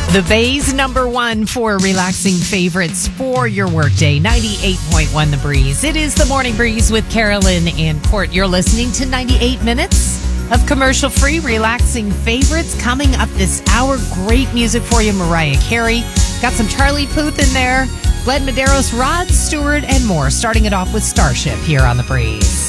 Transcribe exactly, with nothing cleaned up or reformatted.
The Bay's number one for relaxing favorites for your workday. ninety-eight point one The Breeze. It is the Morning Breeze with Carolyn and Court. You're listening to ninety-eight minutes of commercial-free relaxing favorites. Coming up this hour, great music for you. Mariah Carey. Got some Charlie Puth in there. Bled Medeiros, Rod Stewart, and more. Starting it off with Starship here on The Breeze.